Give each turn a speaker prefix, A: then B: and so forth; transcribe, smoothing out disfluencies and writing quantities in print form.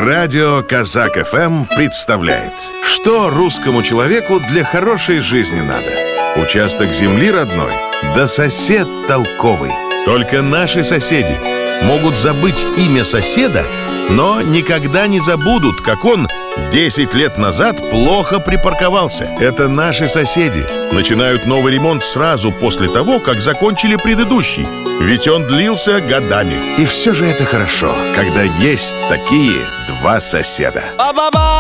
A: Радио Казак ФМ представляет, что русскому человеку для хорошей жизни надо. Участок земли родной, да сосед толковый. Только наши соседи могут забыть имя соседа, но никогда не забудут, как он 10 лет назад плохо припарковался. Это наши соседи. Начинают новый ремонт сразу после того, как закончили предыдущий. Ведь он длился годами. И все же это хорошо, когда есть такие два соседа.